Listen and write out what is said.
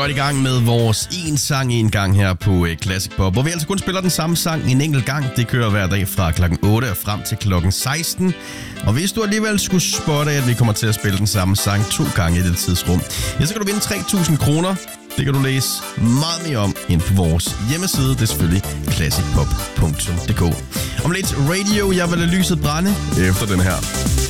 godt i gang med vores en sang en gang her på Classic Pop, hvor vi altså kun spiller den samme sang en enkelt gang. Det kører hver dag fra klokken 8 og frem til klokken 16. Og hvis du alligevel skulle spotte, at vi kommer til at spille den samme sang 2 gange i det tidsrum, ja, så kan du vinde 3.000 kroner. Det kan du læse meget mere om ind på vores hjemmeside. Det er selvfølgelig classicpop.dk. Om lidt radio, jeg vil lade lyset brænde efter den her.